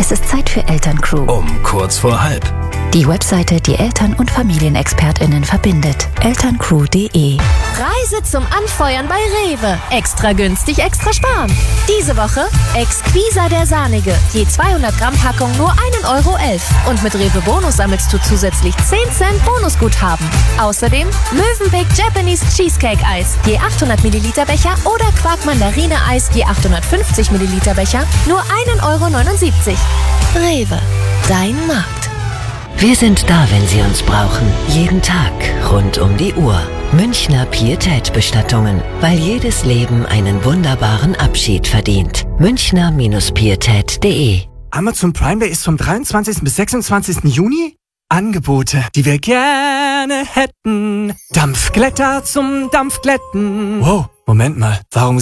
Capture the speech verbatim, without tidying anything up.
Es ist Zeit für Elterncrew. Um kurz vor halb. Die Webseite, die Eltern- und FamilienexpertInnen verbindet. elterncrew punkt de. Reise zum Anfeuern bei Rewe. Extra günstig, extra sparen. Diese Woche Exquisa der Sahnige. Je zweihundert Gramm Packung nur ein Euro elf. Und mit Rewe Bonus sammelst du zusätzlich zehn Cent Bonusguthaben. Außerdem Mövenpick Japanese Cheesecake Eis. Je achthundert Milliliter Becher oder Quark Mandarine Eis je achthundertfünfzig Milliliter Becher nur ein Euro neunundsiebzig. Rewe. Dein Markt. Wir sind da, wenn Sie uns brauchen. Jeden Tag, rund um die Uhr. Münchner Pietät-Bestattungen. Weil jedes Leben einen wunderbaren Abschied verdient. Münchner Pietät punkt de. Amazon Prime Day ist vom dreiundzwanzigsten bis sechsundzwanzigsten Juni. Angebote, die wir gerne hätten. Dampfglätter zum Dampfglätten. Wow, Moment mal. Warum